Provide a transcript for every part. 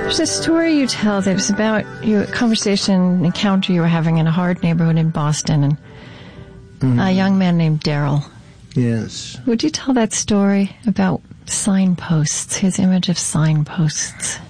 There's a story you tell that was about a conversation, encounter you were having in a hard neighborhood in Boston, and a young man named Daryl. Yes. Would you tell that story about signposts, his image of signposts?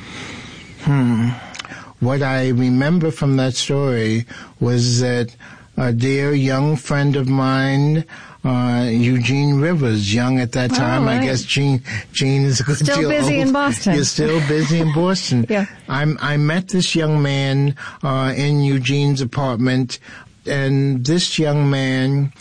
What I remember from that story was that a dear young friend of mine, Eugene Rivers, young at that time. Right. I guess Gene is a good deal Still busy old. in Boston. You're still busy in Boston. Yeah. I met this young man in Eugene's apartment, and this young man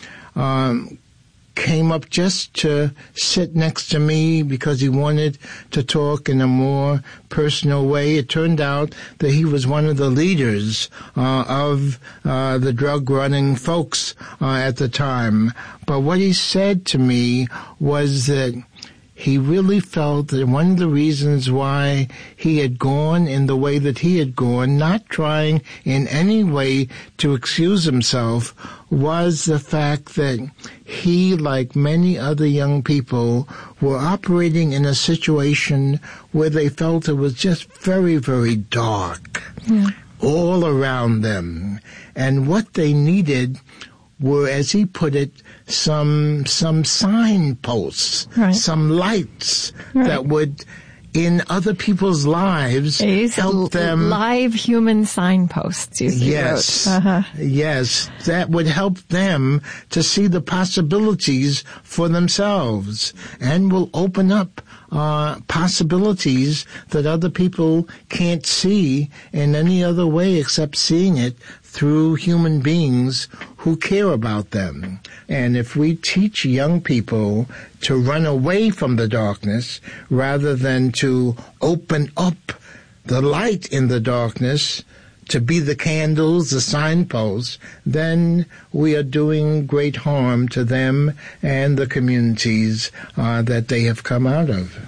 came up just to sit next to me because he wanted to talk in a more personal way. It turned out that he was one of the leaders of the drug-running folks at the time. But what he said to me was that he really felt that one of the reasons why he had gone in the way that he had gone, not trying in any way to excuse himself, was the fact that he, like many other young people, were operating in a situation where they felt it was just very, very dark all around them. And what they needed were, as he put it, some signposts, some lights that would, in other people's lives, help them. Live human signposts, you see. Yes, yes, that would help them to see the possibilities for themselves, and will open up possibilities that other people can't see in any other way except seeing it through human beings who care about them. And if we teach young people to run away from the darkness rather than to open up the light in the darkness, to be the candles, the signposts, then we are doing great harm to them and the communities that they have come out of.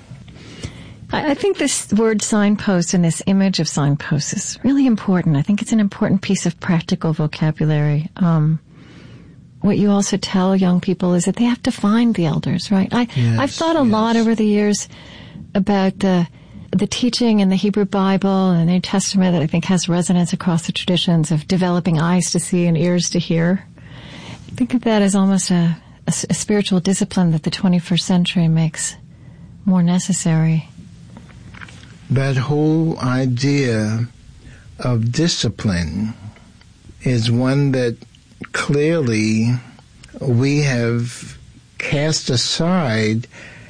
I think this word signpost and this image of signposts is really important. I think it's an important piece of practical vocabulary. What you also tell young people is that they have to find the elders, right? I've thought a lot over the years about the teaching in the Hebrew Bible and the New Testament that I think has resonance across the traditions of developing eyes to see and ears to hear. I think of that as almost a spiritual discipline that the 21st century makes more necessary. That whole idea of discipline is one that clearly we have cast aside,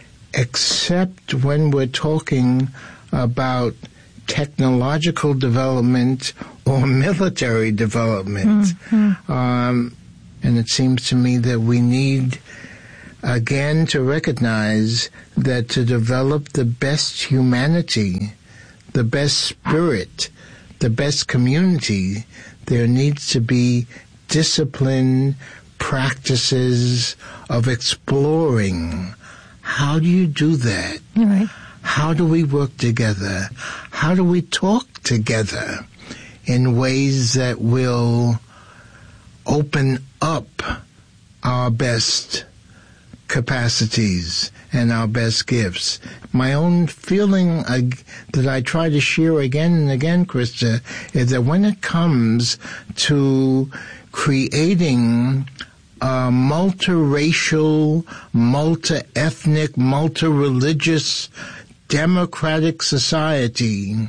except when we're talking about technological development or military development. And it seems to me that we need, again, to recognize that to develop the best humanity, the best spirit, the best community, there needs to be discipline, practices of exploring. How do you do that? Right. How do we work together? How do we talk together in ways that will open up our best capacities and our best gifts? My own feeling that I try to share again and again, Krista, is that when it comes to creating a multiracial, multi-ethnic, multi-religious, democratic society,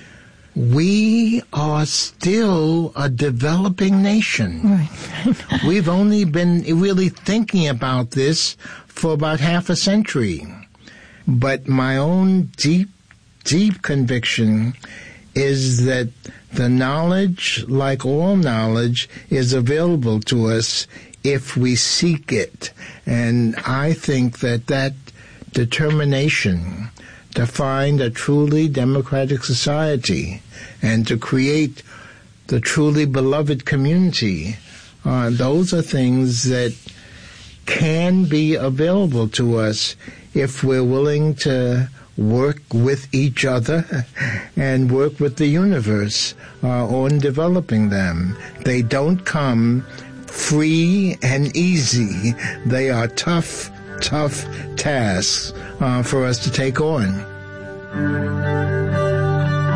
we are still a developing nation. Right. We've only been really thinking about this for about half a century. But my own deep, deep conviction is that the knowledge, like all knowledge, is available to us if we seek it. And I think that determination to find a truly democratic society and to create the truly beloved community, those are things that can be available to us if we're willing to work with each other and work with the universe on developing them. They don't come free and easy. They are tough tasks for us to take on.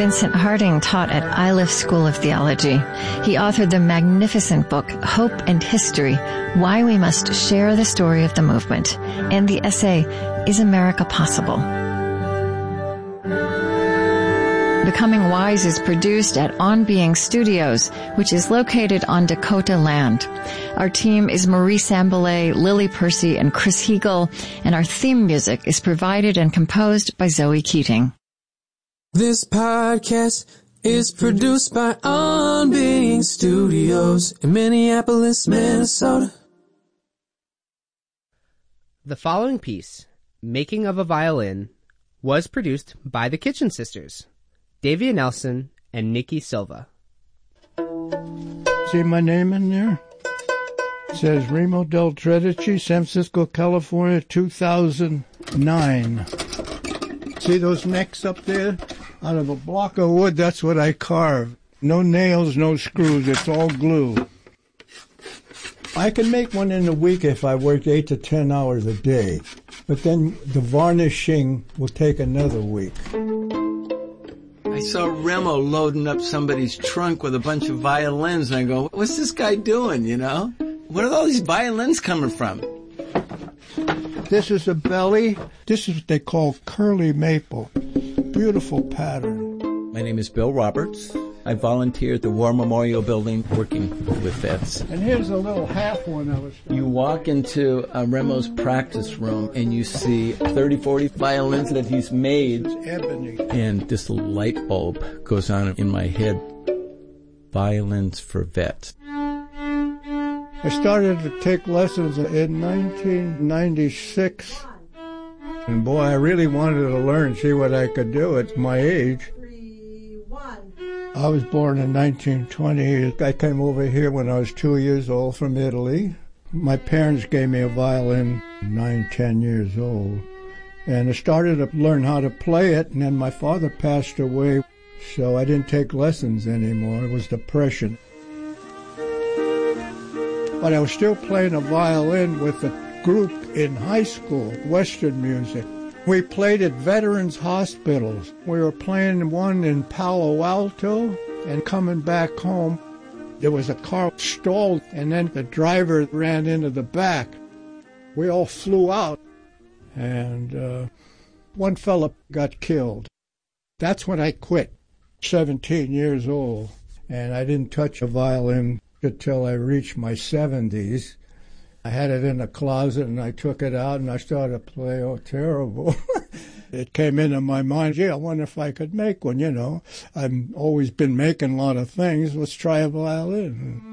Vincent Harding taught at Iliff School of Theology. He authored the magnificent book, Hope and History, Why We Must Share the Story of the Movement, and the essay, Is America Possible? Becoming Wise is produced at On Being Studios, which is located on Dakota land. Our team is Marie Sambolay, Lily Percy, and Chris Heagle, and our theme music is provided and composed by Zoe Keating. This podcast is produced by On Being Studios in Minneapolis, Minnesota. The following piece, Making of a Violin, was produced by the Kitchen Sisters, Davia Nelson and Nikki Silva. See my name in there? It says Remo Del Tredici, San Francisco, California, 2009. See those necks up there? Out of a block of wood, that's what I carved. No nails, no screws, it's all glue. I can make one in a week if I work 8 to 10 hours a day. But then the varnishing will take another week. I saw Remo loading up somebody's trunk with a bunch of violins, and I go, what's this guy doing, you know? Where are all these violins coming from? This is a belly. This is what they call curly maple. Beautiful pattern. My name is Bill Roberts. I volunteer at the War Memorial Building working with vets. And here's a little half one I was... You walk into Remo's practice room and you see 30, 40 violins that he's made. It's ebony. And this light bulb goes on in my head. Violins for vets. I started to take lessons in 1996. And boy, I really wanted to learn, see what I could do at my age. I was born in 1920. I came over here when I was 2 years old from Italy. My parents gave me a violin 9, 10 years old. And I started to learn how to play it, and then my father passed away, so I didn't take lessons anymore. It was depression. But I was still playing a violin with a group in high school, Western music. We played at veterans' hospitals. We were playing one in Palo Alto, and coming back home, there was a car stalled, and then the driver ran into the back. We all flew out, and one fella got killed. That's when I quit, 17 years old, and I didn't touch a violin until I reached my 70s. I had it in a closet, and I took it out, and I started to play. Oh, terrible. It came into my mind, gee, I wonder if I could make one, you know. I've always been making a lot of things. Let's try a violin.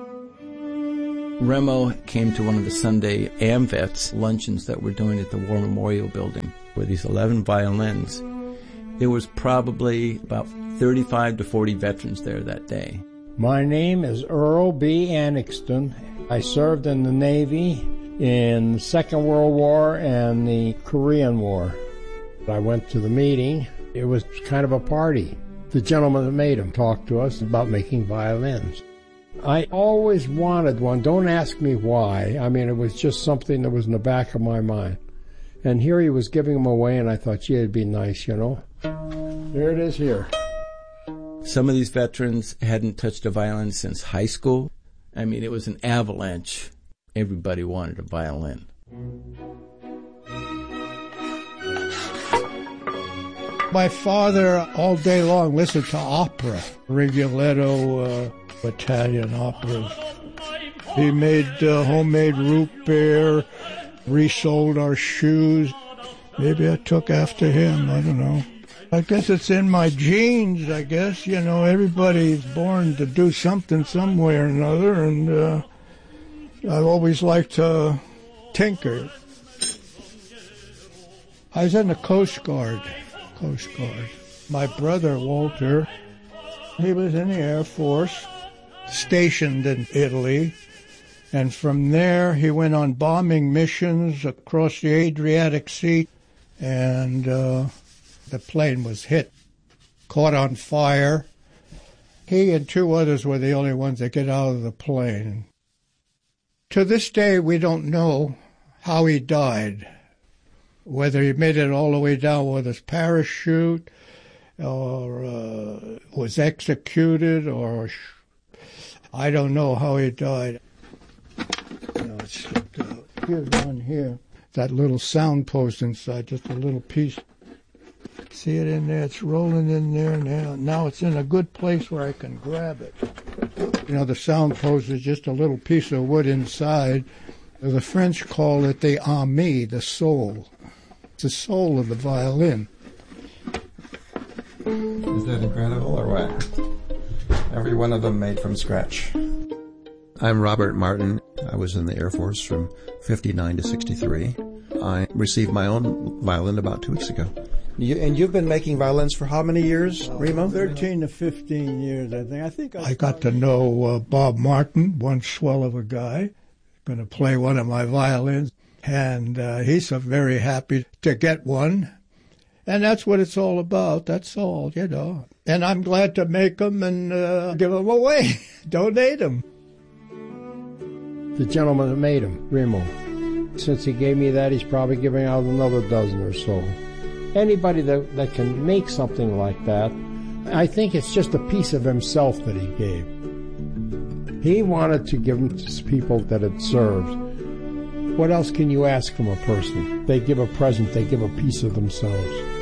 Remo came to one of the Sunday AMVETS luncheons that we're doing at the War Memorial Building with these 11 violins. There was probably about 35 to 40 veterans there that day. My name is Earl B. Annixton. I served in the Navy in the Second World War and the Korean War. I went to the meeting. It was kind of a party. The gentleman that made them talked to us about making violins. I always wanted one. Don't ask me why. I mean, it was just something that was in the back of my mind. And here he was giving them away, and I thought, gee, it'd be nice, you know. Here it is here. Some of these veterans hadn't touched a violin since high school. I mean, it was an avalanche. Everybody wanted a violin. My father, all day long, listened to opera, Rigoletto, Italian operas. He made homemade root beer, resold our shoes. Maybe I took after him, I don't know. I guess it's in my genes, I guess. You know, everybody's born to do something some way or another, and I've always liked to tinker. I was in the Coast Guard. My brother, Walter, he was in the Air Force, stationed in Italy, and from there he went on bombing missions across the Adriatic Sea, and the plane was hit, caught on fire. He and 2 others were the only ones that get out of the plane. To this day, we don't know how he died, whether he made it all the way down with his parachute, or was executed, or I don't know how he died. No, it slipped out. Here's one here. That little sound post inside, just a little piece. See it in there? It's rolling in there now. Now it's in a good place where I can grab it. You know, the sound post is just a little piece of wood inside. The French call it the âme, the soul. It's the soul of the violin. Is that incredible or what? Every one of them made from scratch. I'm Robert Martin. I was in the Air Force from 59 to 63. I received my own violin about 2 weeks ago. And you've been making violins for how many years, Remo? 13 to 15 years, I think. I got to know Bob Martin, one swell of a guy, going to play one of my violins. And he's so very happy to get one. And that's what it's all about. That's all, you know. And I'm glad to make them and give them away, donate them. The gentleman that made them, Remo, since he gave me that, he's probably giving out another dozen or so. Anybody that can make something like that, I think it's just a piece of himself that he gave. He wanted to give them to people that had served. What else can you ask from a person? They give a present, they give a piece of themselves.